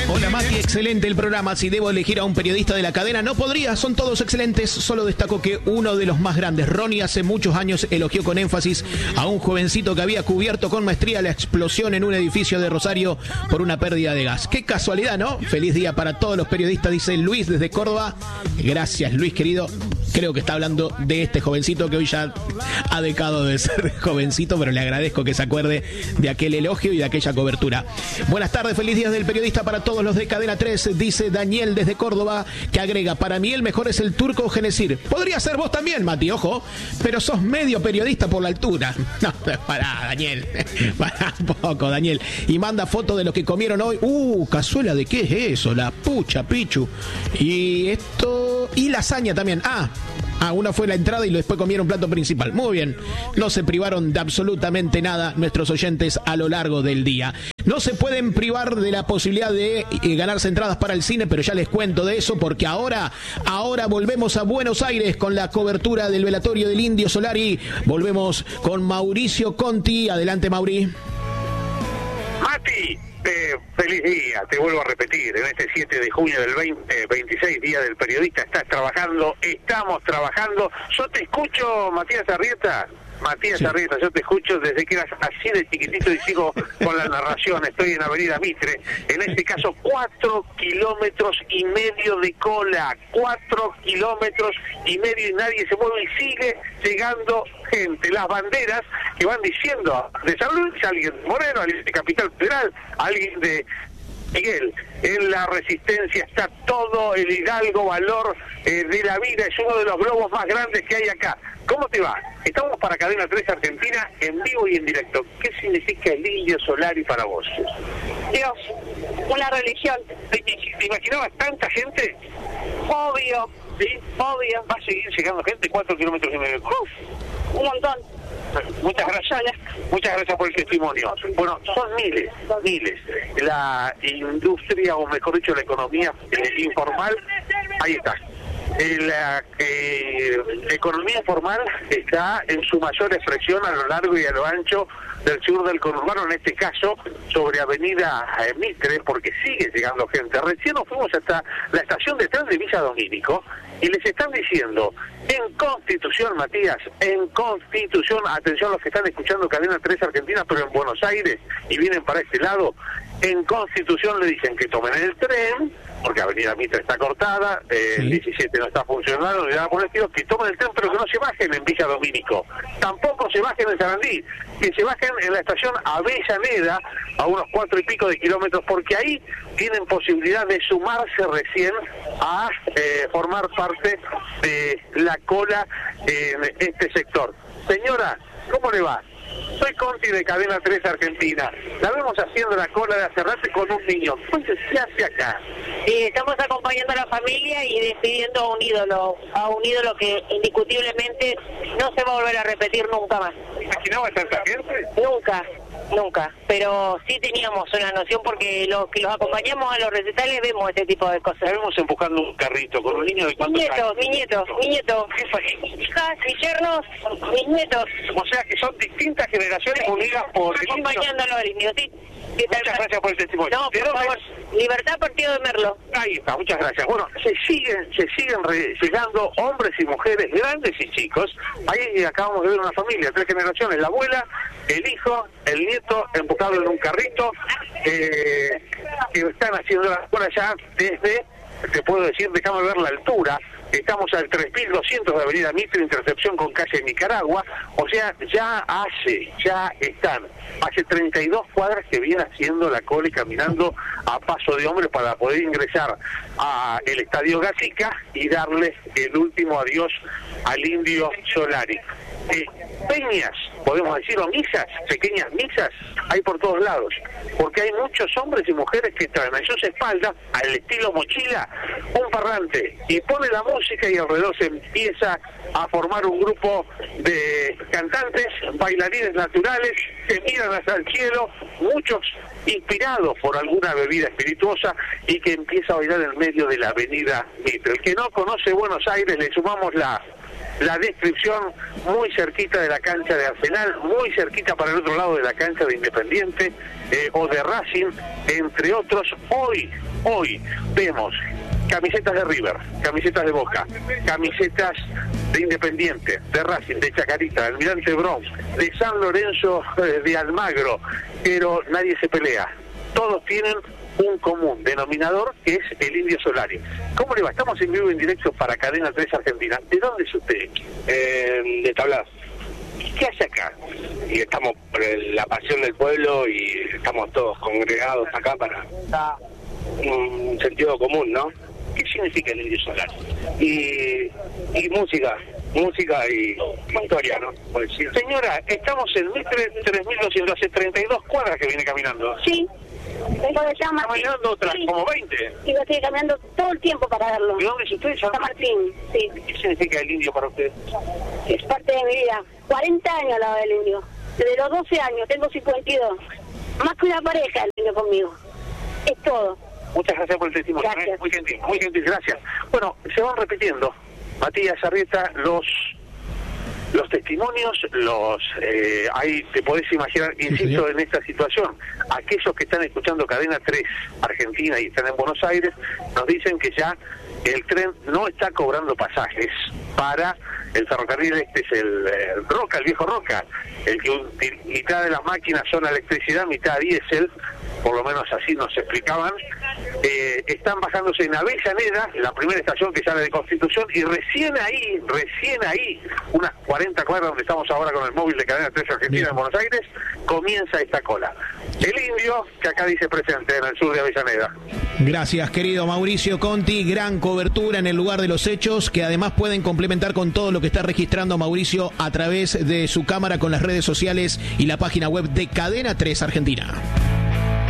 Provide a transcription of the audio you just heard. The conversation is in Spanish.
Hola Mati, excelente el programa. Si debo elegir a un periodista de la cadena, no podría, son todos excelentes. Solo destaco que uno de los más grandes, Ronnie, hace muchos años elogió con énfasis a un jovencito que había cubierto con maestría la explosión en un edificio de Rosario por una pérdida de gas. Qué casualidad, ¿no? Feliz día para todos los periodistas, dice Luis desde Córdoba. Gracias, Luis, querido. Creo que está hablando de este jovencito que hoy ya ha dejado de ser jovencito, pero le agradezco que se acuerde de aquel elogio y de aquella cobertura. Buenas tardes, feliz día del periodista para todos los de Cadena 3, dice Daniel desde Córdoba, que agrega, para mí el mejor es el turco Genesir. Podría ser vos también, Mati, ojo, pero sos medio periodista por la altura. No, pará, Daniel, pará un poco, Daniel. Y manda foto de lo que comieron hoy. Cazuela, ¿de qué es eso? La pucha, pichu. Y esto... y lasaña también. Una fue la entrada y después comieron plato principal. Muy bien, no se privaron de absolutamente nada nuestros oyentes a lo largo del día. No se pueden privar de la posibilidad de ganarse entradas para el cine, pero ya les cuento de eso porque ahora volvemos a Buenos Aires con la cobertura del velatorio del Indio Solari. Volvemos con Mauricio Conti. Adelante, Mauri. Mati, feliz día, te vuelvo a repetir, en este 7 de junio del 2026, Día del Periodista, estamos trabajando. Yo te escucho, Matías Arrieta, yo te escucho desde que eras así de chiquitito y sigo con la narración. Estoy en Avenida Mitre, en este caso 4,5 kilómetros de cola, 4,5 kilómetros y nadie se mueve y sigue llegando gente. Las banderas que van diciendo de San Luis, alguien de Moreno, alguien de Capital Federal, alguien de Miguel. En la Resistencia está todo el hidalgo valor de la vida, es uno de los globos más grandes que hay acá. ¿Cómo te va? Estamos para Cadena 3 Argentina en vivo y en directo. ¿Qué significa el Indio Solari para vos? Dios, una religión. ¿Te imaginabas tanta gente? Obvio. ¿Sí? Obvio. ¿Va a seguir llegando gente? 4,5 kilómetros. Un montón. Muchas gracias por el testimonio. Bueno, son miles. La industria, o mejor dicho, la economía informal, ahí está. La economía formal está en su mayor expresión a lo largo y a lo ancho del sur del conurbano, en este caso sobre Avenida Mitre, porque sigue llegando gente. Recién nos fuimos hasta la estación de tren de Villa Domínico y les están diciendo en Constitución, Matías, en Constitución, atención los que están escuchando Cadena 3 Argentina, pero en Buenos Aires y vienen para este lado, en Constitución le dicen que tomen el tren, porque Avenida Mitre está cortada, el 17 no está funcionando, ni nada por el estilo, que tomen el tren, pero que no se bajen en Villa Domínico, tampoco se bajen en Sarandí, que se bajen en la estación Avellaneda, a unos 4 y pico de kilómetros, porque ahí tienen posibilidad de sumarse recién a formar parte de la cola en este sector. Señora, ¿cómo le va? Soy Conti de Cadena 3 Argentina. La vemos haciendo la cola de hace rato con un niño. Entonces, ¿qué hace acá? Estamos acompañando a la familia y despidiendo a un ídolo que indiscutiblemente no se va a volver a repetir nunca más. ¿Imaginaba tanta gente? Nunca, pero sí teníamos una noción porque los que los acompañamos a los recitales vemos este tipo de cosas. Vemos empujando un carrito con un niño de cuántos años. Mi nieto. Hijas, mis yernos, mis nietos. O sea que son distintas generaciones unidas por... Acompañándolo al niño, sí. Muchas gracias por el testimonio. No, por favor, Libertad, Partido de Merlo. Ahí está, muchas gracias. Bueno, se siguen llegando hombres y mujeres, grandes y chicos. Ahí acabamos de ver una familia, 3 generaciones, la abuela, el hijo, el nieto, empujado en un carrito, que están haciendo la cola ya desde, te puedo decir, déjame ver la altura. Estamos al 3200 de Avenida Mitre, intercepción con calle Nicaragua, o sea, ya están, hace 32 cuadras que viene haciendo la cola y caminando a paso de hombre para poder ingresar a el Estadio Gatica y darle el último adiós al Indio Solari. Peñas, podemos decir, o misas, pequeñas misas, hay por todos lados, porque hay muchos hombres y mujeres que traen a sus espaldas, al estilo mochila, un parlante, y pone la música y alrededor se empieza a formar un grupo de cantantes, bailarines naturales, que miran hacia el cielo, muchos inspirados por alguna bebida espirituosa y que empieza a bailar en medio de la Avenida Mitre. El que no conoce Buenos Aires, le sumamos la la descripción, muy cerquita de la cancha de Arsenal, muy cerquita para el otro lado de la cancha de Independiente o de Racing, entre otros. Hoy vemos camisetas de River, camisetas de Boca, camisetas de Independiente, de Racing, de Chacarita, de Almirante Brown, de San Lorenzo, de Almagro, pero nadie se pelea. Todos tienen un común denominador, que es el Indio Solari. ¿Cómo le va? Estamos en vivo en directo para Cadena 3 Argentina. ¿De dónde es usted? De Tablas. ¿Qué hace acá? Y estamos por la pasión del pueblo y estamos todos congregados acá para un sentido común, ¿no? ¿Qué significa el Indio Solari? Y música y historia, ¿no? Por decir. Señora, estamos en Mitre 3200, hace 32 cuadras que viene caminando. Sí, vengo de San Martín. ¿Está caminando otras Sí. como 20? Y lo estoy caminando todo el tiempo para verlo. ¿De dónde es usted? San Martín, sí. ¿Qué significa el indio para usted? Es parte de mi vida. 40 años al lado del indio. Desde los 12 años, tengo 52. Más que una pareja el indio conmigo. Es todo. Muchas gracias por el testimonio. Gracias. Muy gentil, gracias. Bueno, se van repitiendo, Matías Arrieta, los testimonios, ahí te podés imaginar, insisto, en esta situación, aquellos que están escuchando Cadena 3 Argentina y están en Buenos Aires, nos dicen que ya el tren no está cobrando pasajes para el ferrocarril. Este es el Roca, el viejo Roca, el que mitad de las máquinas son a electricidad, mitad diésel, por lo menos así nos explicaban. Están bajándose en Avellaneda, la primera estación que sale de Constitución, y recién ahí, unas 40 cuadras donde estamos ahora con el móvil de Cadena 3 Argentina en Buenos Aires, comienza esta cola. El indio, que acá dice presente en el sur de Avellaneda. Gracias, querido Mauricio Conti. Gran cobertura en el lugar de los hechos, que además pueden complementar con todo lo que está registrando Mauricio a través de su cámara con las redes sociales y la página web de Cadena 3 Argentina.